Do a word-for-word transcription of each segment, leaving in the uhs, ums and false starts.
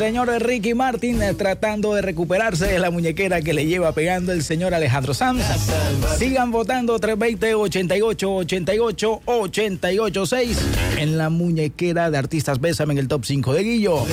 señor Ricky Martin eh, tratando de recuperarse de la muñequera que le lleva pegando el señor Alejandro Sanz. Sigan votando tres dos cero, ochenta y ocho, ochenta y ocho, ochenta y ocho seis en la muñequera de artistas Bésame en el top cinco de Guillo.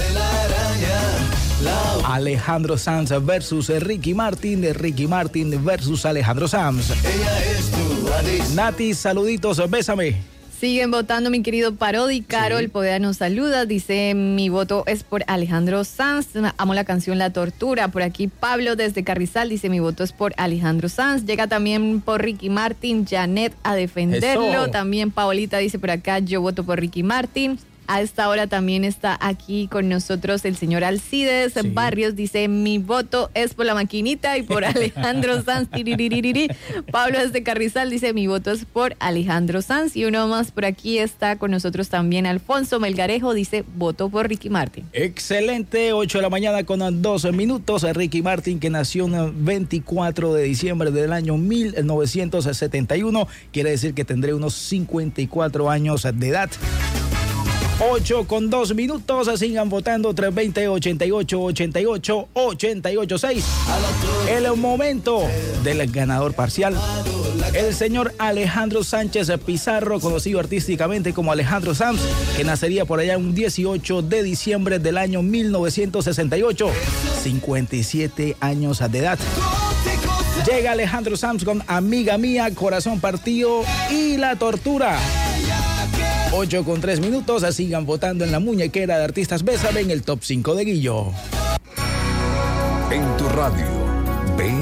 Alejandro Sanz versus Ricky Martin, Ricky Martin versus Alejandro Sanz. Nati, saluditos, bésame. Siguen votando, mi querido Parodi. Carol sí. Poveda nos saluda, dice, mi voto es por Alejandro Sanz, amo la canción La Tortura. Por aquí Pablo desde Carrizal dice, mi voto es por Alejandro Sanz. Llega también por Ricky Martin, Janet a defenderlo. Eso. También Paolita dice por acá, yo voto por Ricky Martin. A esta hora también está aquí con nosotros el señor Alcides sí. Barrios, dice, mi voto es por la maquinita y por Alejandro Sanz. Pablo desde Carrizal dice, mi voto es por Alejandro Sanz. Y uno más por aquí está con nosotros también Alfonso Melgarejo, dice, voto por Ricky Martin. Excelente, ocho de la mañana con doce minutos. Ricky Martin, que nació el veinticuatro de diciembre del año mil novecientos setenta y uno, quiere decir que tendré unos cincuenta y cuatro años de edad. ocho con dos minutos, sigan votando tres dos cero, ochenta y ocho, ochenta y ocho, ochenta y ocho seis. El momento del ganador parcial, el señor Alejandro Sánchez Pizarro, conocido artísticamente como Alejandro Sanz, que nacería por allá un dieciocho de diciembre del año mil novecientos sesenta y ocho, cincuenta y siete años de edad. Llega Alejandro Sanz con Amiga Mía, Corazón Partido y La Tortura. ocho con tres minutos, sigan votando en la muñequera de artistas Bésame en el top cinco de Guillo. En tu radio,